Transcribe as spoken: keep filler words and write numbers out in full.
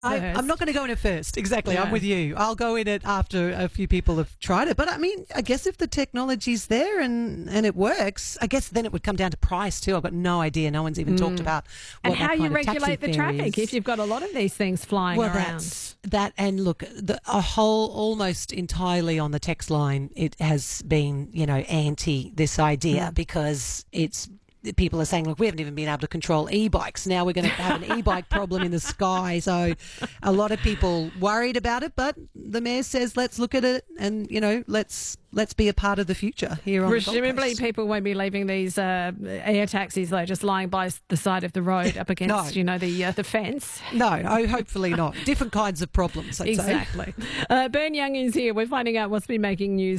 I, first. I'm not going to go in it first. Exactly. Yeah. I'm with you. I'll go in it after a few people have tried it. But I mean, I guess if the technology's there and, and it works, I guess then it would come down to price too. I've got no idea. No one's even talked about what and how that you kind of taxi regulate the fare traffic is. if you've got a lot of these things flying Well, around. that's that, and look, the, a whole almost entirely on the text line, it has been, you know, anti this idea Mm. because it's. People are saying, look, we haven't even been able to control e-bikes. Now we're going to have an e-bike problem in the sky. So a lot of people worried about it, but the mayor says, let's look at it and, you know, let's let's be a part of the future here on the Gold Presumably Coast. people won't be leaving these uh, air taxis, though, just lying by the side of the road up against, No. you know, the uh, the fence. No, oh, hopefully not. Different kinds of problems, I'd say. Exactly. Uh, Bern Young is here. We're finding out what's been making news